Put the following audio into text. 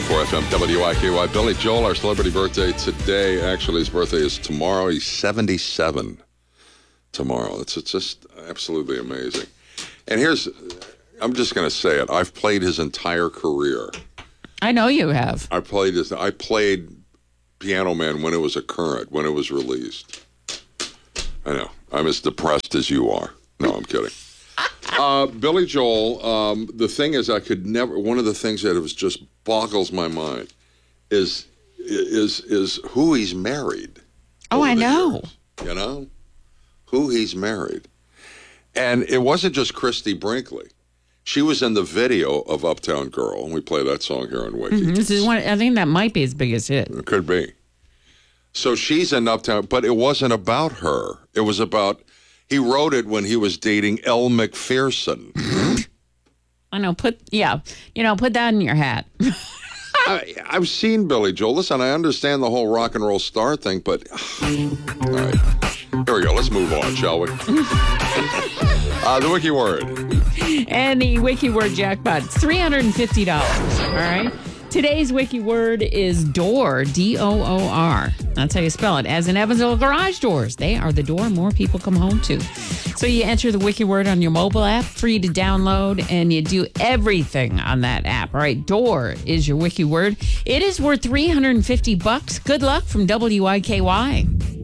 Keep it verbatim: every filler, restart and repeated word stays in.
ninety-four F M, W I K Y. Billy Joel, our celebrity birthday today. Actually, his birthday is tomorrow. He's seventy-seven tomorrow. It's, it's just absolutely amazing. And here's, I'm just going to say it. I've played his entire career. I know you have. I played his, I played Piano Man when it was a current, when it was released. I know. I'm as depressed as you are. No, I'm kidding. Uh, Billy Joel, um, the thing is, I could never, one of the things that was just boggles my mind is, is, is who he's married. Oh, I know. Years, you know? Who he's married. And it wasn't just Christy Brinkley. She was in the video of Uptown Girl, and we play that song here on Wiki. Mm-hmm. This is one, I think that might be his biggest hit. It could be. So she's in Uptown, but it wasn't about her. It was about, he wrote it when he was dating Elle Macpherson. I know, put, yeah, you know, put that in your hat. I, I've seen Billy Joel. Listen, I understand the whole rock and roll star thing, but, all right. Here we go. Let's move on, shall we? uh, the Wiki Word. And the Wiki Word jackpot, three hundred fifty dollars, all right? Today's Wiki Word is door, D O O R. That's how you spell it. As in Evansville garage doors. They are the door more people come home to. So you enter the Wiki Word on your mobile app, free to download, and you do everything on that app. All right, door is your Wiki Word. It is worth three hundred fifty bucks. Good luck from W I K Y.